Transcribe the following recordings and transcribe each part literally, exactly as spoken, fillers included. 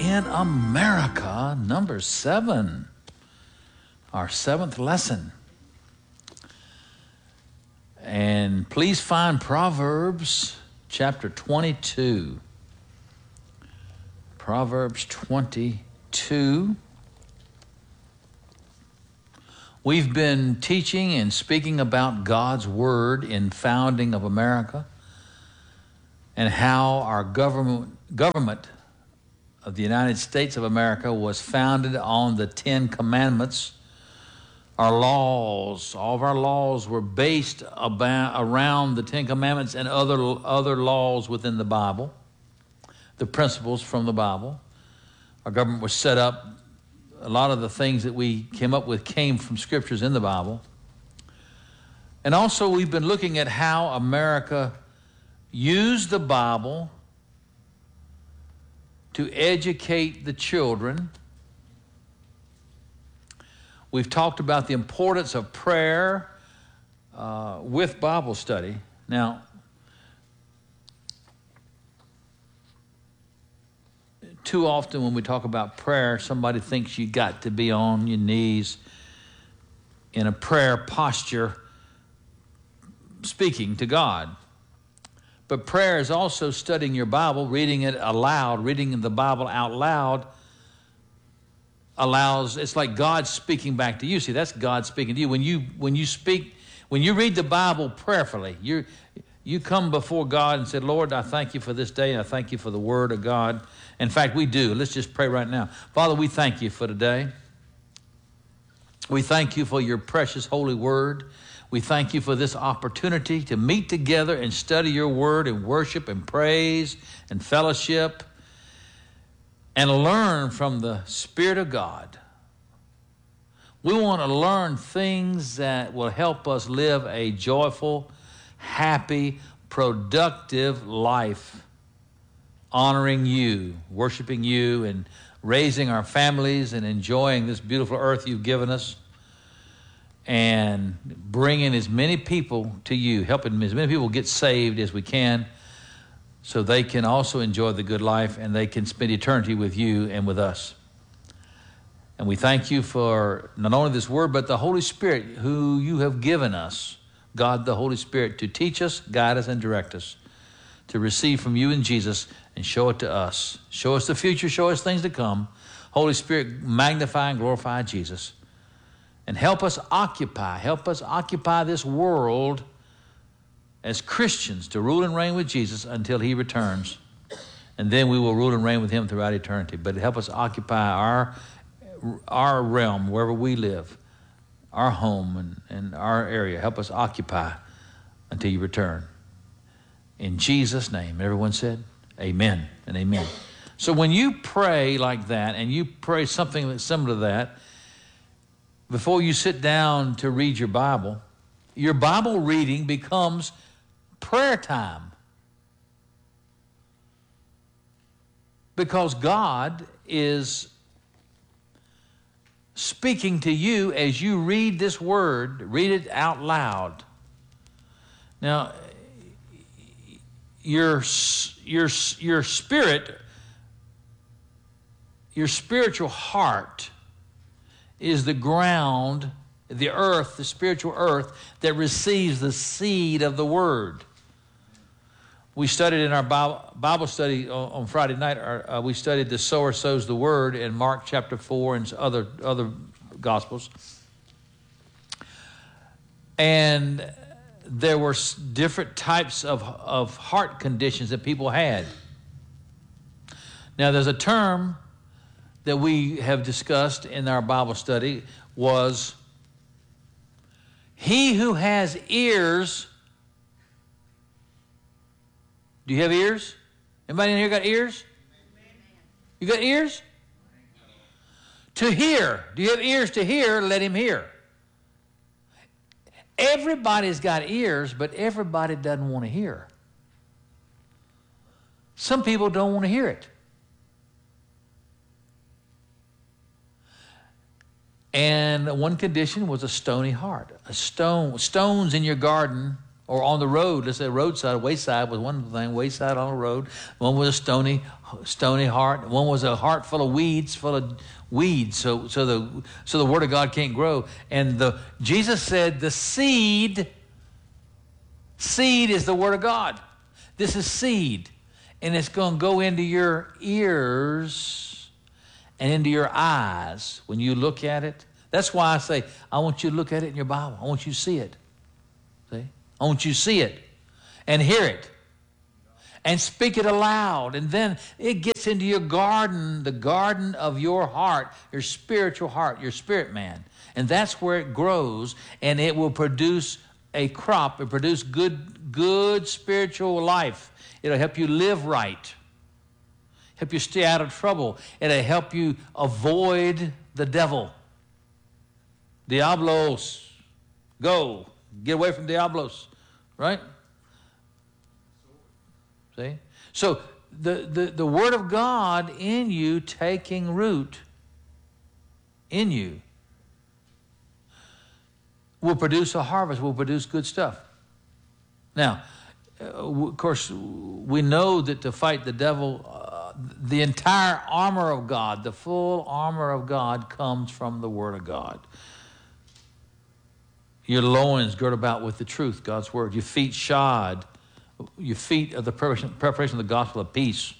in America, number seven, our seventh lesson. And please find Proverbs chapter twenty-two. Proverbs twenty-two. We've been teaching and speaking about God's word in founding of America and how our government government of the United States of America was founded on the Ten Commandments. Our laws, all of our laws were based about, around the Ten Commandments and other, other laws within the Bible, the principles from the Bible. Our government was set up. A lot of the things that we came up with came from scriptures in the Bible. And also we've been looking at how America used the Bible to educate the children. We've talked about the importance of prayer uh, with Bible study. Now, too often when we talk about prayer, somebody thinks you got to be on your knees in a prayer posture speaking to God. But prayer is also studying your Bible, reading it aloud, reading the Bible out loud allows, it's like God speaking back to you. See, that's God speaking to you. When you when you speak, when you read the Bible prayerfully, you you come before God and say, Lord, I thank you for this day, and I thank you for the word of God. In fact, we do. Let's just pray right now. Father, we thank you for today. We thank you for your precious holy word. We thank you for this opportunity to meet together and study your word and worship and praise and fellowship and learn from the Spirit of God. We want to learn things that will help us live a joyful, happy, productive life, honoring you, worshiping you, and raising our families and enjoying this beautiful earth you've given us, and bringing as many people to you, helping as many people get saved as we can so they can also enjoy the good life and they can spend eternity with you and with us. And we thank you for not only this word, but the Holy Spirit who you have given us, God the Holy Spirit, to teach us, guide us, and direct us, to receive from you and Jesus and show it to us. Show us the future, show us things to come. Holy Spirit, magnify and glorify Jesus. And help us occupy, help us occupy this world as Christians to rule and reign with Jesus until he returns. And then we will rule and reign with him throughout eternity. But help us occupy our, our realm, wherever we live, our home and, and our area. Help us occupy until you return. In Jesus' name, everyone said, amen and amen. So when you pray like that, and you pray something that's similar to that, before you sit down to read your Bible, your Bible reading becomes prayer time. Because God is speaking to you as you read this word, read it out loud. Now, your, your, your spirit, your spiritual heart is the ground, the earth, the spiritual earth that receives the seed of the word. We studied in our Bible study on Friday night, uh, we studied the sower sows the word in Mark chapter four and other, other Gospels. And there were different types of, of heart conditions that people had. Now, there's a term that we have discussed in our Bible study was, he who has ears. Do you have ears? Anybody in here got ears? You got ears? To hear. Do you have ears to hear? Let him hear. Everybody's got ears, but everybody doesn't want to hear. Some people don't want to hear it. And one condition was a stony heart. A stone, stones in your garden Or on the road, let's say roadside, wayside was one thing, wayside on the road. One was a stony, stony heart. One was a heart full of weeds, full of weeds. So, so the so the Word of God can't grow. And the Jesus said the seed, seed is the Word of God. This is seed, and it's going to go into your ears and into your eyes when you look at it. That's why I say I want you to look at it in your Bible. I want you to see it. See. I want you to see it and hear it and speak it aloud. And then it gets into your garden, the garden of your heart, your spiritual heart, your spirit man. And that's where it grows, and it will produce a crop. It will produce good, good spiritual life. It'll help you live right, help you stay out of trouble. It'll help you avoid the devil. Diablos, go. Get away from Diablos. Right? See? So the, the, the Word of God in you taking root in you will produce a harvest, will produce good stuff. Now, uh, of course, we know that to fight the devil, uh, the entire armor of God, the full armor of God comes from the Word of God. Your loins girt about with the truth, God's word. Your feet shod, your feet of the preparation of the gospel of peace.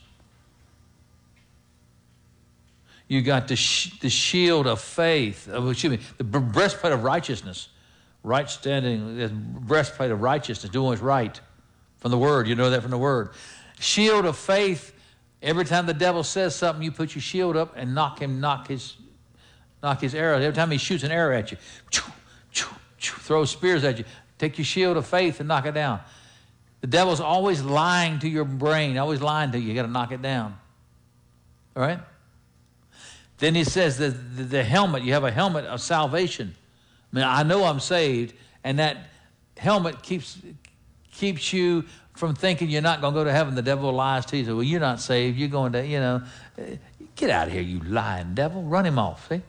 You got the, sh- the shield of faith, uh, excuse me, the breastplate of righteousness. Right standing, the breastplate of righteousness, doing what's right from the word. You know that from the word. Shield of faith, every time the devil says something, you put your shield up and knock him, knock his, knock his arrow. Every time he shoots an arrow at you, throw spears at you, take your shield of faith and knock it down. The devil's always lying to your brain, always lying to you. You got to knock it down. All right? Then he says that the, the helmet, you have a helmet of salvation. I mean, I know I'm saved, and that helmet keeps keeps you from thinking you're not going to go to heaven. The devil lies to you. So, well, you're not saved. You're going to, you know, get out of here, you lying devil. Run him off, see?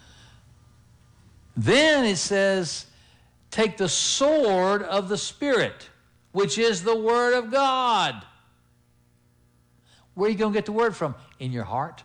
Then it says, take the sword of the Spirit, which is the Word of God. Where are you going to get the Word from? In your heart.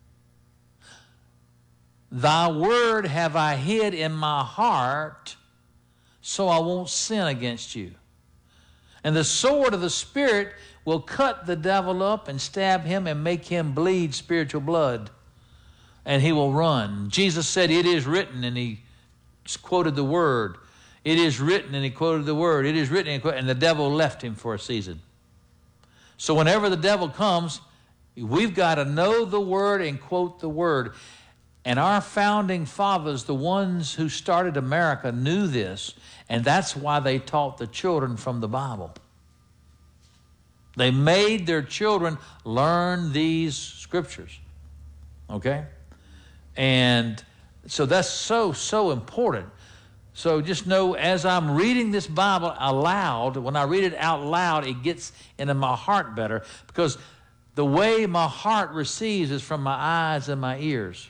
Thy word have I hid in my heart, so I won't sin against you. And the sword of the Spirit will cut the devil up and stab him and make him bleed spiritual blood, and he will run. Jesus said, it is written, and he quoted the word. It is written, and he quoted the word. It is written, and, and the devil left him for a season. So whenever the devil comes, we've got to know the word and quote the word. And our founding fathers, the ones who started America, knew this, and that's why they taught the children from the Bible. They made their children learn these scriptures, okay? And so that's so, so important. So just know, as I'm reading this Bible aloud, when I read it out loud, it gets into my heart better, because the way my heart receives is from my eyes and my ears.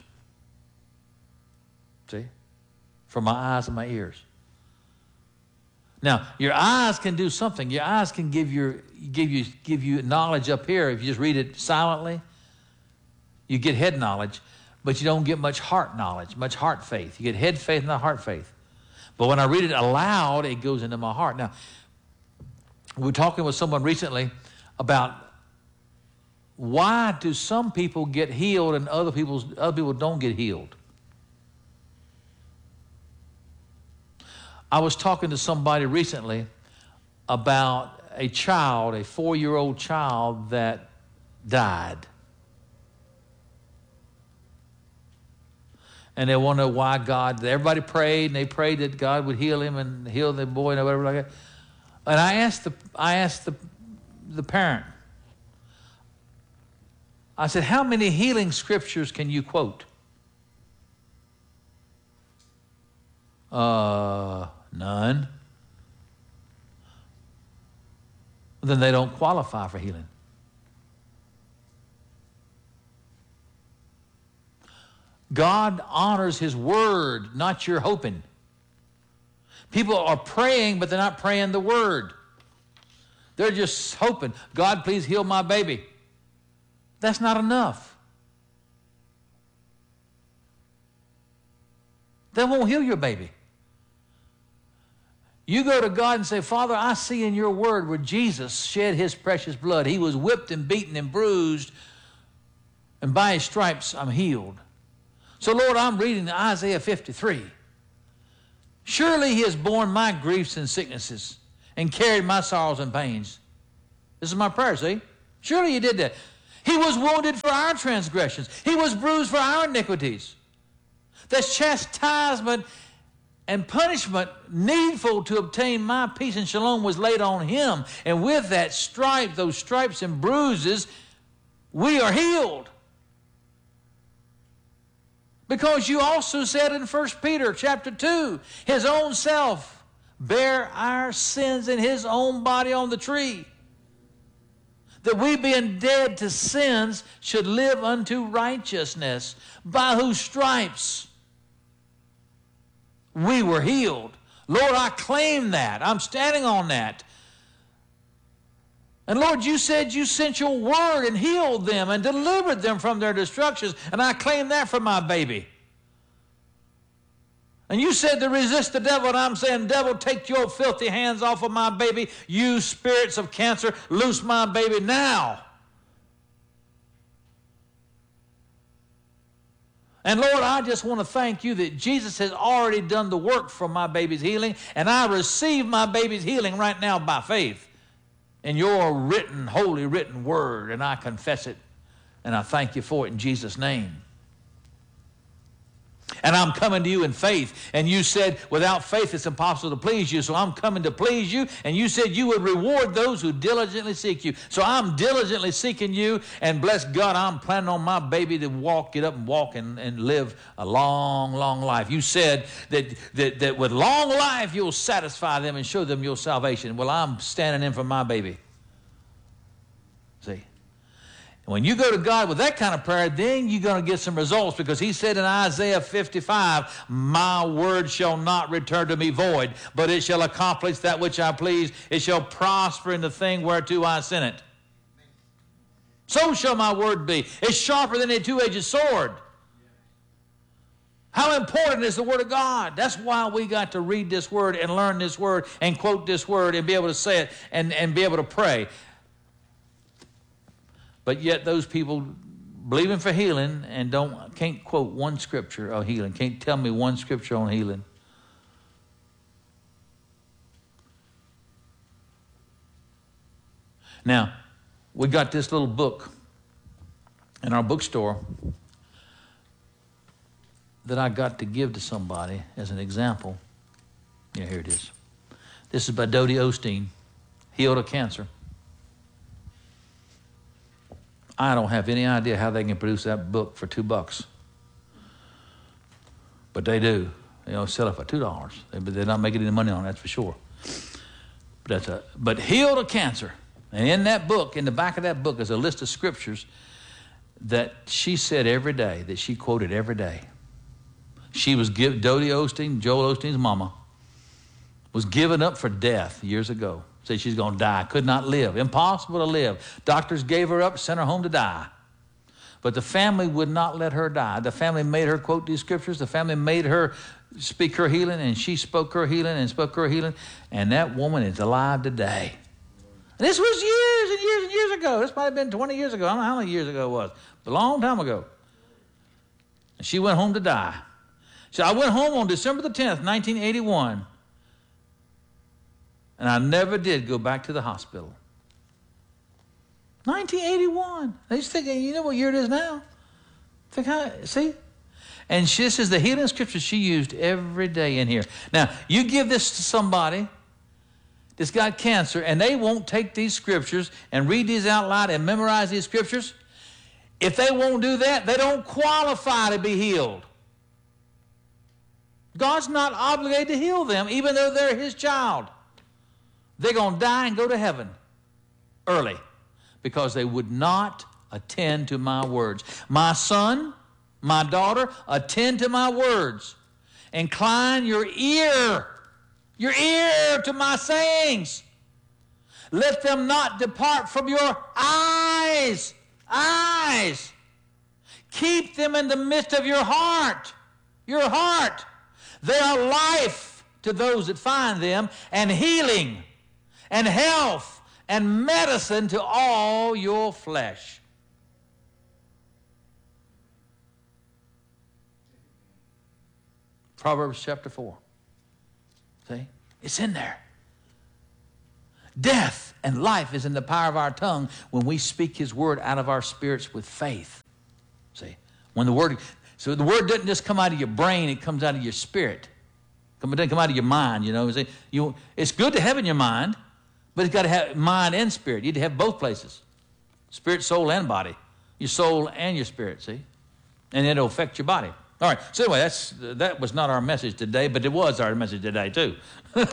See? From my eyes and my ears. Now, your eyes can do something. Your eyes can give, your, give, you, give you knowledge up here. If you just read it silently, you get head knowledge, but you don't get much heart knowledge, much heart faith. You get head faith, not heart faith. But when I read it aloud, it goes into my heart. Now, we were talking with someone recently about why do some people get healed and other, people's, other people don't get healed. I was talking to somebody recently about a child, a four-year-old child that died. And they want to know why God, everybody prayed, and they prayed that God would heal him and heal the boy and whatever like that. And I asked the, I asked the, the parent, I said, how many healing scriptures can you quote? Uh, none. Then they don't qualify for healing. God honors his word, not your hoping. People are praying, but they're not praying the word. They're just hoping, God, please heal my baby. That's not enough. That won't heal your baby. You go to God and say, Father, I see in your word where Jesus shed his precious blood. He was whipped and beaten and bruised, and by his stripes I'm healed. So, Lord, I'm reading Isaiah fifty-three. Surely he has borne my griefs and sicknesses and carried my sorrows and pains. This is my prayer, see? Surely he did that. He was wounded for our transgressions. He was bruised for our iniquities. That's chastisement and punishment needful to obtain my peace and shalom was laid on him. And with that stripe, those stripes and bruises, we are healed. Because you also said in First Peter chapter two, his own self bare our sins in his own body on the tree, that we being dead to sins should live unto righteousness, by whose stripes we were healed. Lord, I claim that. I'm standing on that. And Lord, you said you sent your word and healed them and delivered them from their destructions, and I claim that for my baby. And you said to resist the devil, and I'm saying, devil, take your filthy hands off of my baby. You spirits of cancer, loose my baby now. And Lord, I just want to thank you that Jesus has already done the work for my baby's healing, and I receive my baby's healing right now by faith in your written, holy written word, and I confess it, and I thank you for it in Jesus' name. And I'm coming to you in faith, and you said without faith it's impossible to please you, so I'm coming to please you, and you said you would reward those who diligently seek you. So I'm diligently seeking you, and bless God, I'm planning on my baby to walk, get up and walk and, and live a long, long life. You said that, that, that with long life you'll satisfy them and show them your salvation. Well, I'm standing in for my baby. See? When you go to God with that kind of prayer, then you're going to get some results, because he said in Isaiah fifty-five, my word shall not return to me void, but it shall accomplish that which I please. It shall prosper in the thing whereto I sent it. So shall my word be. It's sharper than a two-edged sword. How important is the word of God? That's why we got to read this word and learn this word and quote this word and be able to say it and, and be able to pray. But yet those people believing for healing and don't can't quote one scripture on healing, can't tell me one scripture on healing. Now, we got this little book in our bookstore that I got to give to somebody as an example. Yeah, here it is. This is by Dodie Osteen, Healed of Cancer. I don't have any idea how they can produce that book for two bucks. But they do. You know, sell it for two dollars. But they're not making any money on it, that's for sure. But, that's a, but Healed of Cancer. And in that book, in the back of that book, is a list of scriptures that she said every day, that she quoted every day. She was, give, Dodie Osteen, Joel Osteen's mama, was given up for death years ago. Said she's going to die, could not live, impossible to live. Doctors gave her up, sent her home to die. But the family would not let her die. The family made her quote these scriptures. The family made her speak her healing, and she spoke her healing and spoke her healing. And that woman is alive today. And this was years and years and years ago. This might have been twenty years ago. I don't know how many years ago it was. But a long time ago. And she went home to die. So I went home on December the tenth, nineteen eighty-one. And I never did go back to the hospital. nineteen eighty-one. They just think, you know what year it is now? Think how, see? And she, this is the healing scripture she used every day in here. Now, you give this to somebody that's got cancer, and they won't take these scriptures and read these out loud and memorize these scriptures. If they won't do that, they don't qualify to be healed. God's not obligated to heal them, even though they're his child. They're going to die and go to heaven early because they would not attend to my words. My son, my daughter, attend to my words. Incline your ear, your ear to my sayings. Let them not depart from your eyes. Eyes. Keep them in the midst of your heart. Your heart. They are life to those that find them, and healing, and health, and medicine to all your flesh. Proverbs chapter four. See? It's in there. Death and life is in the power of our tongue when we speak his word out of our spirits with faith. See? When the word, so the word doesn't just come out of your brain, it comes out of your spirit. It doesn't come out of your mind, you know. See? You, it's good to have in your mind, but it's got to have mind and spirit. You need to have both places. Spirit, soul, and body. Your soul and your spirit, see? And it'll affect your body. All right, so anyway, that's, that was not our message today, but it was our message today, too. It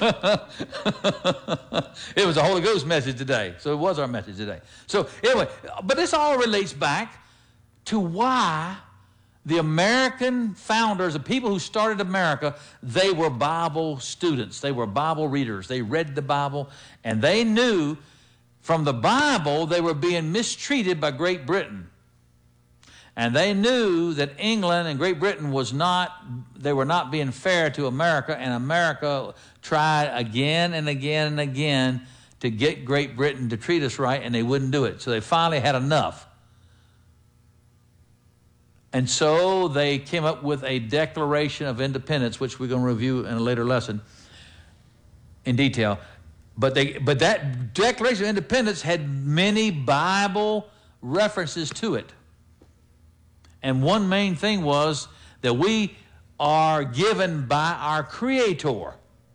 was a Holy Ghost message today, so it was our message today. So anyway, but this all relates back to why the American founders, the people who started America, they were Bible students. They were Bible readers. They read the Bible, and they knew from the Bible they were being mistreated by Great Britain. And they knew that England and Great Britain was not, they were not being fair to America, and America tried again and again and again to get Great Britain to treat us right, and they wouldn't do it. So they finally had enough. And so they came up with a Declaration of Independence, which we're going to review in a later lesson in detail. But, they, but that Declaration of Independence had many Bible references to it. And one main thing was that we are given by our Creator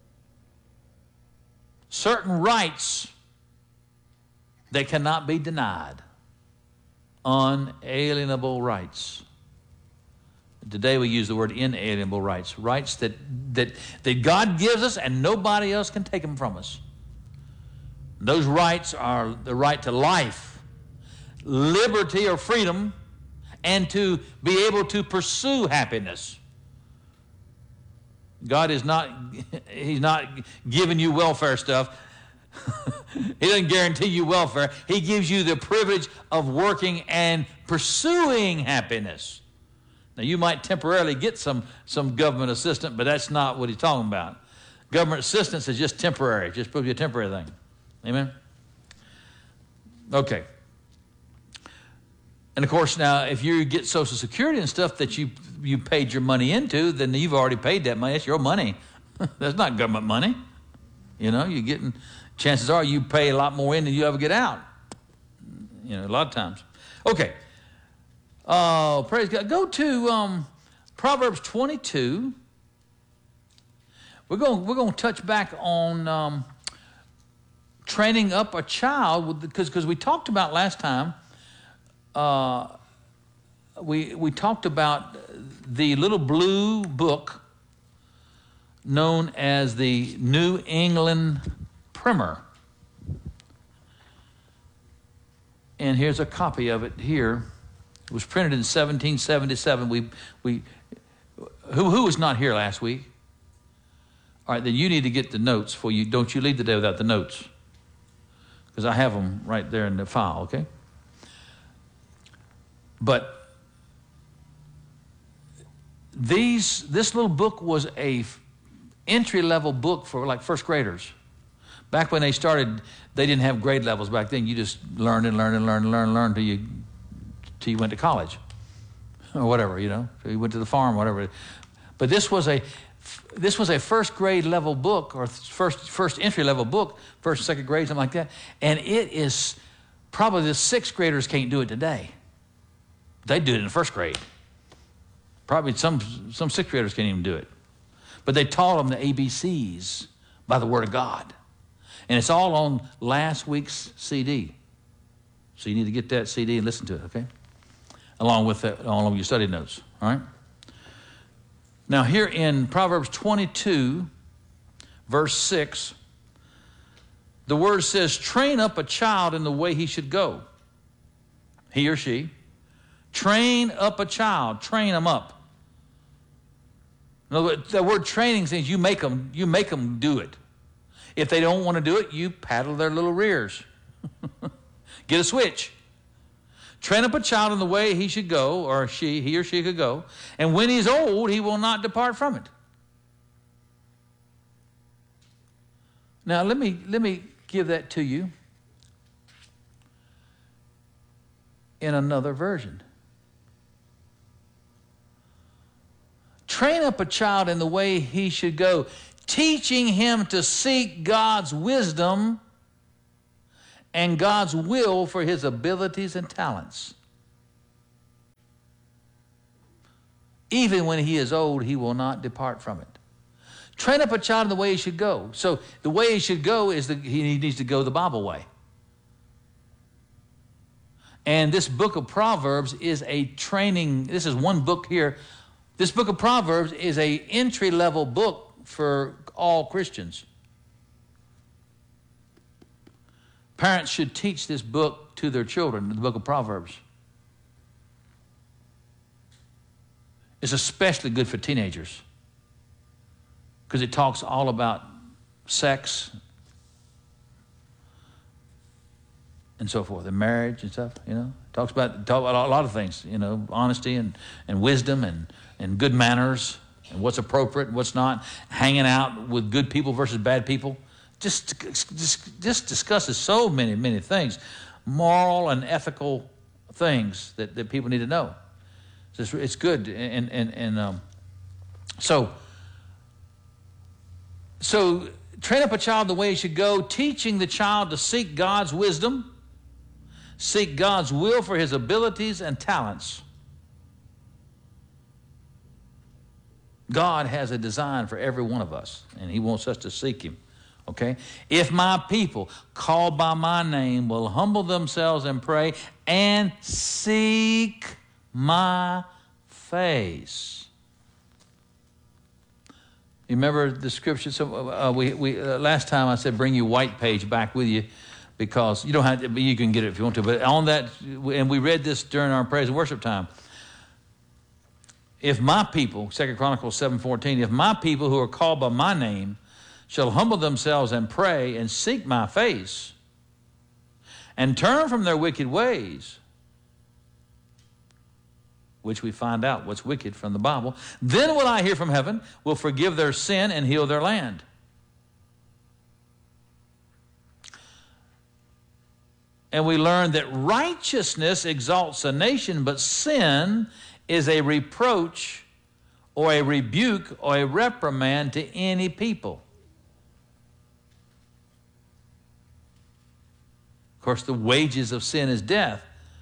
certain rights that cannot be denied. Unalienable rights. Today we use the word inalienable rights. Rights that, that, that God gives us and nobody else can take them from us. Those rights are the right to life, liberty or freedom, and to be able to pursue happiness. God is not, he's not giving you welfare stuff. He doesn't guarantee you welfare. He gives you the privilege of working and pursuing happiness. Now, you might temporarily get some, some government assistance, but that's not what he's talking about. Government assistance is just temporary, just probably a temporary thing. Amen? Okay. And of course, now, if you get Social Security and stuff that you you paid your money into, then you've already paid that money. That's your money. That's not government money. You know, you're getting, chances are you pay a lot more in than you ever get out. You know, a lot of times. Okay. Uh, praise God. Go to um, Proverbs twenty-two. We're going we're going to touch back on um, training up a child, because because we talked about last time. Uh, we we talked about the little blue book known as the New England Primer. And here's a copy of it here. It was printed in seventeen seventy-seven. We we who who was not here last week? All right, then you need to get the notes for you. Don't you leave the day without the notes, because I have them right there in the file. Okay. But these, this little book was a entry-level book for like first graders. Back when they started, they didn't have grade levels back then. You just learned and learned and learned and learned and learned till you, till you went to college or whatever, you know. So you went to the farm, whatever. But this was a, this was a first grade level book, or first, first entry-level book, first, second grade, something like that. And it is, probably the sixth graders can't do it today. They do it in the first grade. Probably some, some sixth graders can't even do it. But they taught them the A B Cs by the Word of God. And it's all on last week's C D. So you need to get that C D and listen to it, okay? Along with that, all of your study notes, all right? Now here in Proverbs twenty-two, verse six, the word says, train up a child in the way he should go. He or she. Train up a child. Train them up. In other words, the word training says you make them, you make them do it. If they don't want to do it, you paddle their little rears. Get a switch. Train up a child in the way he should go, or she, he or she could go, and when he's old, he will not depart from it. Now, let me, let me give that to you in another version. Train up a child in the way he should go, teaching him to seek God's wisdom and God's will for his abilities and talents. Even when he is old, he will not depart from it. Train up a child in the way he should go. So the way he should go is that he needs to go the Bible way. And this book of Proverbs is a training. This is one book here. This book of Proverbs is a entry-level book for all Christians. Parents should teach this book to their children, the book of Proverbs. It's especially good for teenagers because it talks all about sex and so forth, and marriage and stuff, you know. It talks about, talk about a lot of things, you know, honesty and, and wisdom and, and good manners and what's appropriate and what's not, hanging out with good people versus bad people. Just, just, just discusses so many, many things, moral and ethical things that, that people need to know. It's, it's good. And, and, and um, so, so train up a child the way he should go, teaching the child to seek God's wisdom, seek God's will for his abilities and talents. God has a design for every one of us, and he wants us to seek him. Okay? If my people called by my name will humble themselves and pray and seek my face. You remember the scripture? So uh, we, we uh, last time I said bring your white page back with you because you don't have to, but you can get it if you want to. But on that, and we read this during our praise and worship time. If my people, Second Chronicles seven fourteen, if my people who are called by my name shall humble themselves and pray and seek my face and turn from their wicked ways, which we find out what's wicked from the Bible, then will I hear from heaven, will forgive their sin and heal their land. And we learn that righteousness exalts a nation, but sin is a reproach or a rebuke or a reprimand to any people. Of course, the wages of sin is death.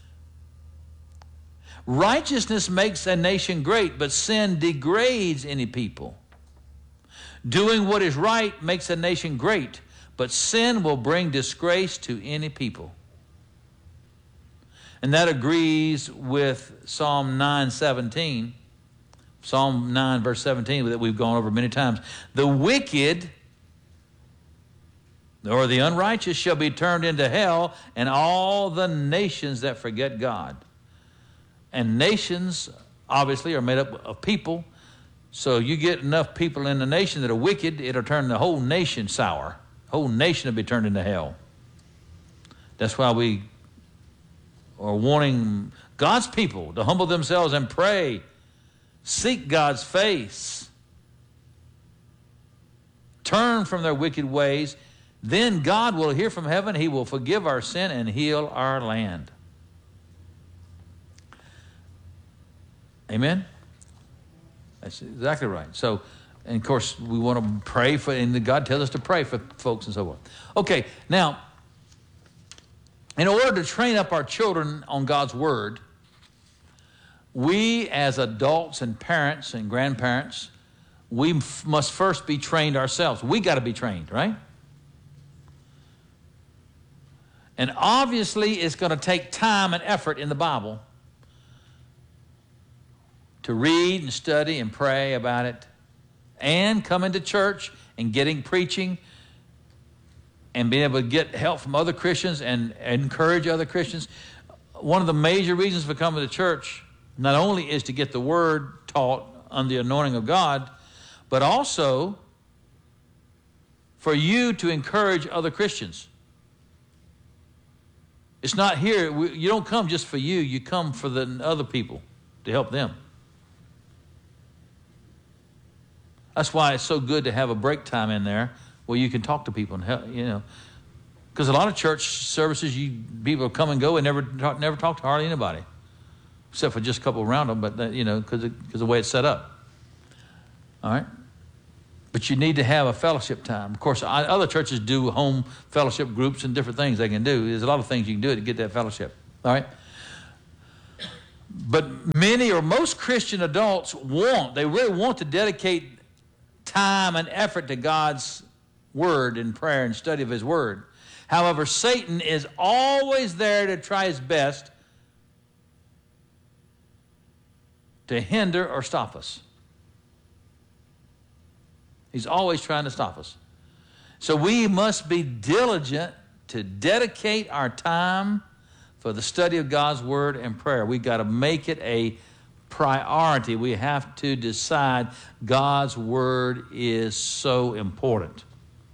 Righteousness makes a nation great, but sin degrades any people. Doing what is right makes a nation great, but sin will bring disgrace to any people. And that agrees with Psalm nine seventeen. Psalm nine, verse seventeen, that we've gone over many times. The wicked, or the unrighteous, shall be turned into hell, and all the nations that forget God. And nations, obviously, are made up of people. So you get enough people in the nation that are wicked, it'll turn the whole nation sour. The whole nation will be turned into hell. That's why we are wanting God's people to humble themselves and pray, seek God's face, turn from their wicked ways. Then God will hear from heaven. He will forgive our sin and heal our land. Amen? That's exactly right. So, and of course, we want to pray for, and God tells us to pray for folks and so forth. Okay, now, in order to train up our children on God's Word, we as adults and parents and grandparents, we f- must first be trained ourselves. We got to be trained, right? And obviously, it's going to take time and effort in the Bible to read and study and pray about it and come into church and getting preaching and being able to get help from other Christians and encourage other Christians. One of the major reasons for coming to church not only is to get the Word taught under the anointing of God, but also for you to encourage other Christians. It's not here. You don't come just for you. You come for the other people to help them. That's why it's so good to have a break time in there where you can talk to people and help, you know. Because a lot of church services, you people come and go and never talk, never talk to hardly anybody, except for just a couple around them. But that, you know, because because the way it's set up. All right. But you need to have a fellowship time. Of course, other churches do home fellowship groups and different things they can do. There's a lot of things you can do to get that fellowship. All right? But many or most Christian adults want, they really want to dedicate time and effort to God's word and prayer and study of his word. However, Satan is always there to try his best to hinder or stop us. He's always trying to stop us. So we must be diligent to dedicate our time for the study of God's word and prayer. We've got to make it a priority. We have to decide God's word is so important.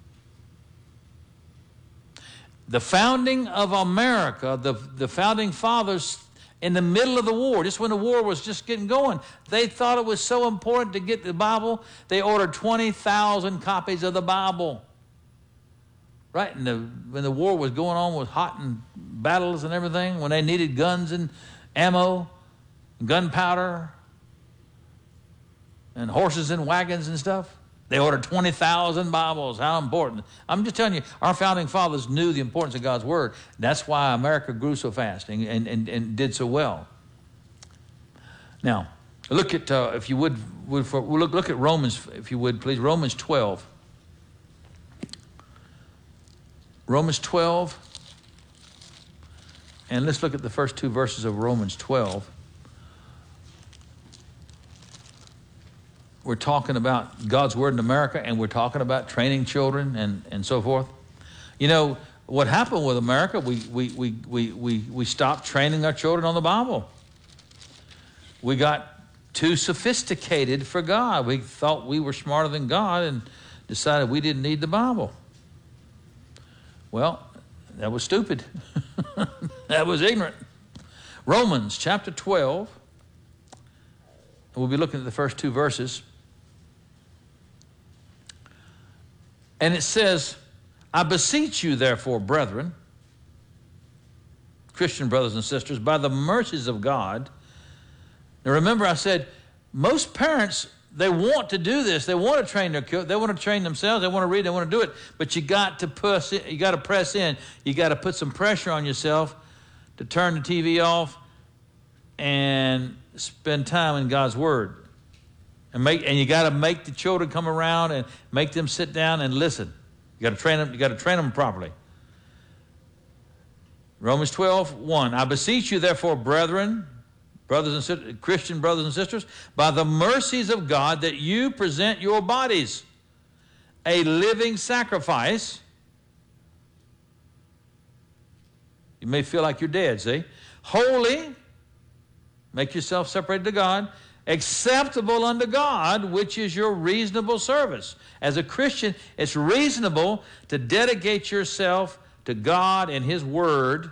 The founding of America, the, the founding fathers in the middle of the war, just when the war was just getting going, they thought it was so important to get the Bible, they ordered twenty thousand copies of the Bible. Right? And the, when the war was going on with hot and battles and everything, when they needed guns and ammo, and gunpowder, and horses and wagons and stuff, they ordered twenty thousand Bibles. How important. I'm just telling you, our founding fathers knew the importance of God's word. That's why America grew so fast and, and, and, and did so well. Now, look at, uh, if you would, would for, look, look at Romans, if you would, please. Romans twelve. Romans twelve. And let's look at the first two verses of Romans twelve. We're talking about God's word in America, and we're talking about training children and, and so forth. You know, what happened with America, we, we, we, we, we, we stopped training our children on the Bible. We got too sophisticated for God. We thought we were smarter than God and decided we didn't need the Bible. Well, that was stupid. That was ignorant. Romans chapter twelve. We'll be looking at the first two verses. And it says, I beseech you, therefore, brethren, Christian brothers and sisters, by the mercies of God. Now remember, I said, most parents, they want to do this. They want to train their kids. They want to train themselves. They want to read. They want to do it. But you got to push in, you got to press in. You got to put some pressure on yourself to turn the T V off and spend time in God's word. And make and you got to make the children come around and make them sit down and listen. You got to train them, you got to train them properly. Romans twelve, one. I beseech you, therefore, brethren, brothers and sisters, Christian brothers and sisters, by the mercies of God, that you present your bodies a living sacrifice. You may feel like you're dead, see? Holy, make yourself separated to God, acceptable unto God, which is your reasonable service. As a Christian, it's reasonable to dedicate yourself to God and his word.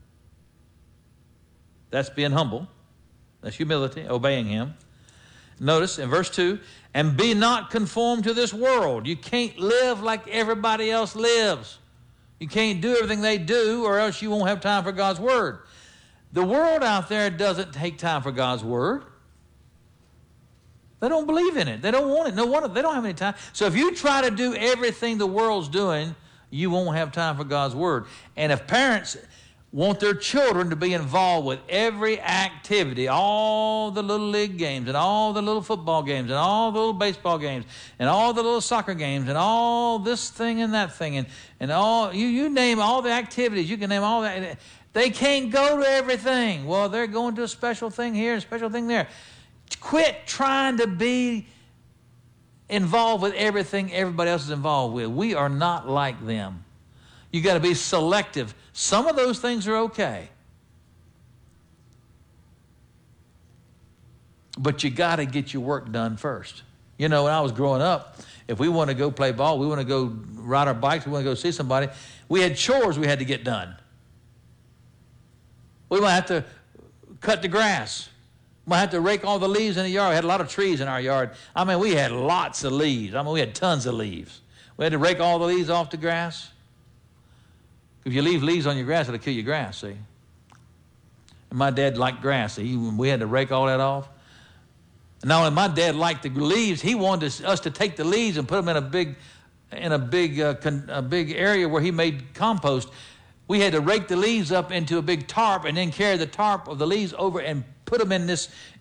That's being humble. That's humility, obeying him. Notice in verse two, and be not conformed to this world. You can't live like everybody else lives. You can't do everything they do, or else you won't have time for God's word. The world out there doesn't take time for God's word. They don't believe in it. They don't want it. No wonder they don't have any time. So if you try to do everything the world's doing, you won't have time for God's word. And if parents want their children to be involved with every activity, all the little league games and all the little football games and all the little baseball games and all the little soccer games and all this thing and that thing and, and all, you, you name all the activities, you can name all that. They can't go to everything. Well, they're going to a special thing here and a special thing there. Quit trying to be involved with everything everybody else is involved with. We are not like them. You got to be selective. Some of those things are okay. But you got to get your work done first. You know, when I was growing up, if we want to go play ball, we want to go ride our bikes, we want to go see somebody, we had chores we had to get done. We might have to cut the grass. We might have to rake all the leaves in the yard. We had a lot of trees in our yard. I mean, we had lots of leaves. I mean, we had tons of leaves. We had to rake all the leaves off the grass. If you leave leaves on your grass, it'll kill your grass, see. And my dad liked grass. He, we had to rake all that off. And not only my dad liked the leaves, he wanted us to take the leaves and put them in a big, in a big, uh, con, a big area where he made compost. We had to rake the leaves up into a big tarp and then carry the tarp of the leaves over and put them in this